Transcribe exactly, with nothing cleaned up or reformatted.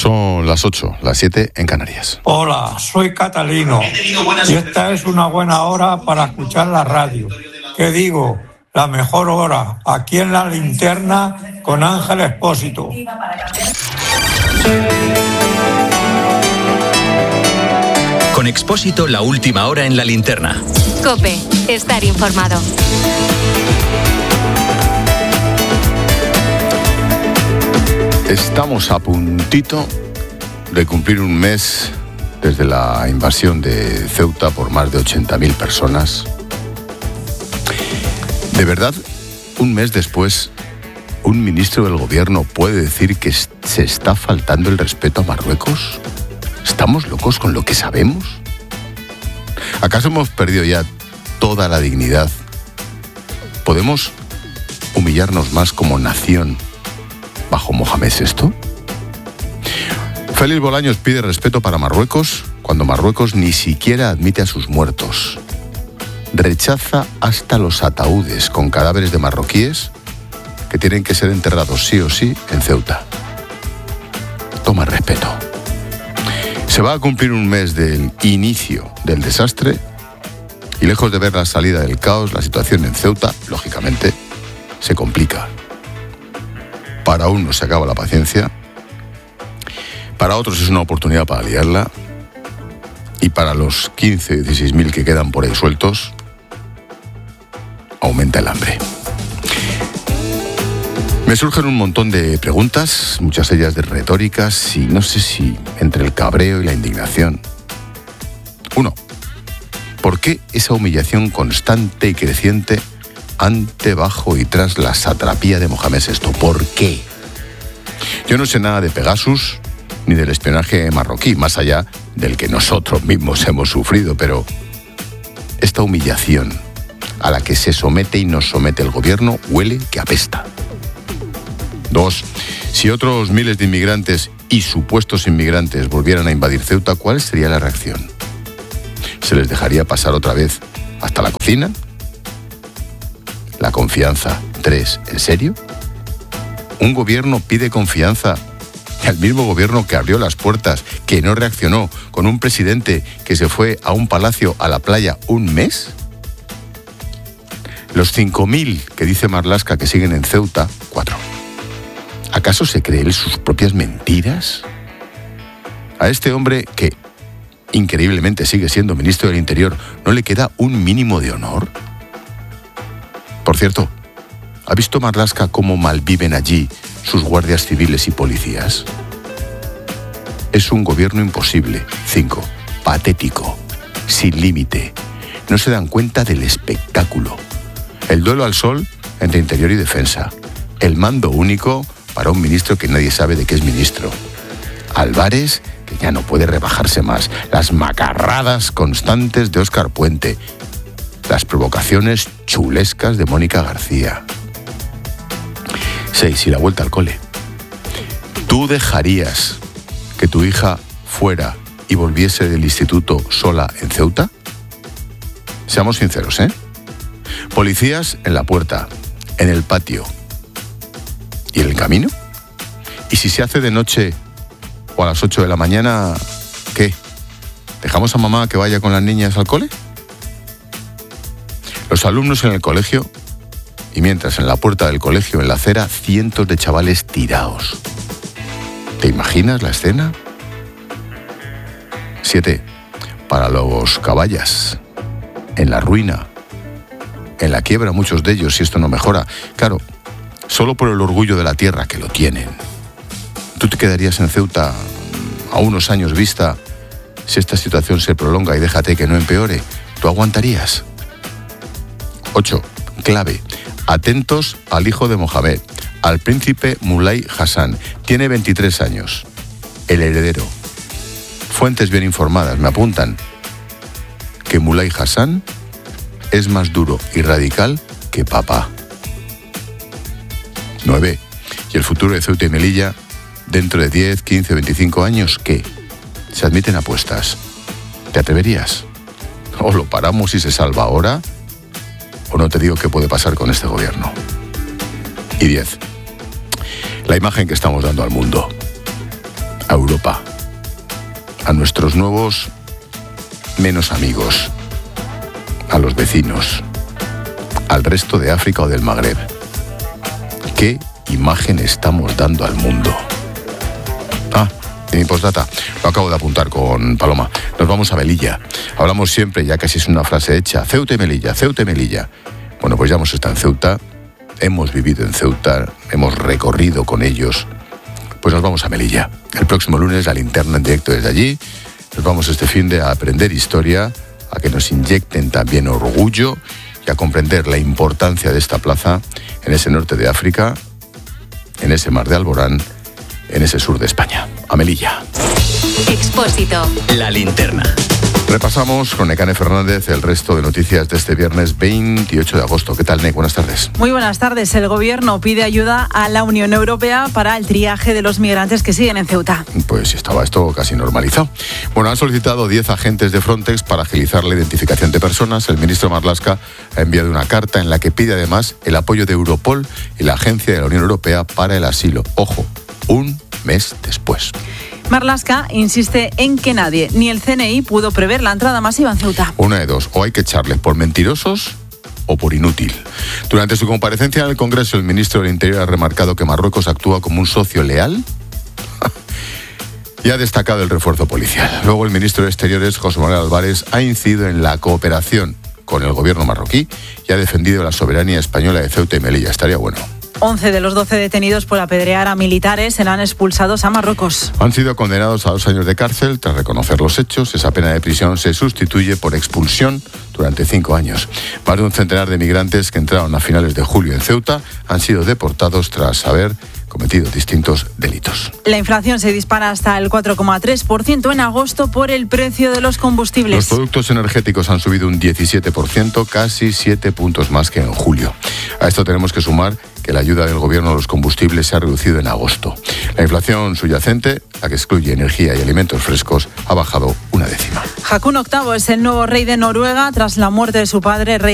Son las ocho, las siete en Canarias. Hola, soy Catalino y esta es una buena hora para escuchar la radio. ¿Qué digo? La mejor hora, aquí en La Linterna con Ángel Expósito. Con Expósito, la última hora en La Linterna. COPE, estar informado. Estamos a puntito de cumplir un mes desde la invasión de Ceuta por más de ochenta mil personas. ¿De verdad, un mes después, un ministro del gobierno puede decir que se está faltando el respeto a Marruecos? ¿Estamos locos con lo que sabemos? ¿Acaso hemos perdido ya toda la dignidad? ¿Podemos humillarnos más como nación bajo Mohamed sexto? Félix Bolaños pide respeto para Marruecos cuando Marruecos ni siquiera admite a sus muertos. Rechaza hasta los ataúdes con cadáveres de marroquíes que tienen que ser enterrados sí o sí en Ceuta. Toma respeto. Se va a cumplir un mes del inicio del desastre y lejos de ver la salida del caos, la situación en Ceuta, lógicamente, se complica. Para unos se acaba la paciencia, para otros es una oportunidad para liarla y para los quince, dieciséis mil que quedan por ahí sueltos, aumenta el hambre. Me surgen un montón de preguntas, muchas de ellas de retóricas y no sé si entre el cabreo y la indignación. Uno, ¿por qué esa humillación constante y creciente ante, bajo y tras la satrapía de Mohamed sexto? ¿Por qué? Yo no sé nada de Pegasus ni del espionaje marroquí, más allá del que nosotros mismos hemos sufrido, pero esta humillación a la que se somete y nos somete el gobierno huele que apesta. Dos, si otros miles de inmigrantes y supuestos inmigrantes volvieran a invadir Ceuta, ¿cuál sería la reacción? ¿Se les dejaría pasar otra vez hasta la cocina? La confianza. Tres, ¿en serio? Un gobierno pide confianza al mismo gobierno que abrió las puertas, que no reaccionó, con un presidente que se fue a un palacio a la playa un mes. Los cinco mil que dice Marlaska que siguen en Ceuta, cuatro. ¿Acaso se cree él sus propias mentiras? A este hombre que increíblemente sigue siendo ministro del Interior, ¿no le queda un mínimo de honor? Por cierto, ¿ha visto Marlaska cómo malviven allí sus guardias civiles y policías? Es un gobierno imposible. Cinco. Patético. Sin límite. No se dan cuenta del espectáculo. El duelo al sol entre Interior y Defensa. El mando único para un ministro que nadie sabe de qué es ministro. Álvarez, que ya no puede rebajarse más. Las macarradas constantes de Óscar Puente. Las provocaciones chulescas de Mónica García. Seis. Y la vuelta al cole. ¿Tú dejarías que tu hija fuera y volviese del instituto sola en Ceuta? Seamos sinceros, ¿eh? Policías en la puerta, en el patio. ¿Y en el camino? ¿Y si se hace de noche o a las ocho de la mañana, qué? ¿Dejamos a mamá que vaya con las niñas al cole? Los alumnos en el colegio, y mientras en la puerta del colegio, en la acera, cientos de chavales tirados. ¿Te imaginas la escena? Siete. Para los caballas, en la ruina, en la quiebra muchos de ellos, si esto no mejora. Claro, solo por el orgullo de la tierra que lo tienen. ¿Tú te quedarías en Ceuta a unos años vista si esta situación se prolonga y déjate que no empeore? ¿Tú aguantarías? Ocho. Clave. Atentos al hijo de Mohamed, al príncipe Mulay Hassan. Tiene veintitrés años. El heredero. Fuentes bien informadas me apuntan que Mulay Hassan es más duro y radical que papá. Nueve. ¿Y el futuro de Ceuta y Melilla dentro de diez, quince, veinticinco años qué? ¿Se admiten apuestas? ¿Te atreverías? ¿O lo paramos y se salva ahora? ¿O no te digo qué puede pasar con este gobierno? Y diez. La imagen que estamos dando al mundo. a Europa, a nuestros nuevos menos amigos, a los vecinos, al resto de África o del Magreb. ¿Qué imagen estamos dando al mundo? Ah, y mi postdata, lo acabo de apuntar con Paloma. Nos vamos a Melilla. Hablamos siempre, ya casi es una frase hecha, Ceuta y Melilla, Ceuta y Melilla. Bueno, pues ya hemos estado en Ceuta, hemos vivido en Ceuta, hemos recorrido con ellos. Pues nos vamos a Melilla. El próximo lunes la linterna en directo desde allí. Nos vamos este fin de a aprender historia, a que nos inyecten también orgullo y a comprender la importancia de esta plaza en ese norte de África, en ese mar de Alborán, en ese sur de España. A Melilla. Expósito. La linterna. Repasamos con Nekane Fernández el resto de noticias de este viernes veintiocho de agosto. ¿Qué tal, Nek? Buenas tardes. Muy buenas tardes. El Gobierno pide ayuda a la Unión Europea para el triaje de los migrantes que siguen en Ceuta. Pues estaba esto casi normalizado. Bueno, han solicitado diez agentes de Frontex para agilizar la identificación de personas. El ministro Marlaska ha enviado una carta en la que pide además el apoyo de Europol y la Agencia de la Unión Europea para el Asilo. Ojo, un mes después. Marlaska insiste en que nadie, ni el C N I, pudo prever la entrada masiva en Ceuta. Una de dos, o hay que echarles por mentirosos o por inútil. Durante su comparecencia en el Congreso, el ministro del Interior ha remarcado que Marruecos actúa como un socio leal y ha destacado el refuerzo policial. Luego el ministro de Exteriores, José Manuel Álvarez, ha incidido en la cooperación con el gobierno marroquí y ha defendido la soberanía española de Ceuta y Melilla. Estaría bueno. once de los doce detenidos por apedrear a militares serán expulsados a Marruecos. Han sido condenados a dos años de cárcel tras reconocer los hechos. Esa pena de prisión se sustituye por expulsión durante cinco años. Más de un centenar de migrantes que entraron a finales de julio en Ceuta han sido deportados tras haber cometido distintos delitos. La inflación se dispara hasta el cuatro coma tres por ciento en agosto por el precio de los combustibles. Los productos energéticos han subido un diecisiete por ciento, casi siete puntos más que en julio. A esto tenemos que sumar que la ayuda del gobierno a los combustibles se ha reducido en agosto. La inflación subyacente, la que excluye energía y alimentos frescos, ha bajado una décima. Haakon octavo es el nuevo rey de Noruega tras la muerte de su padre, rey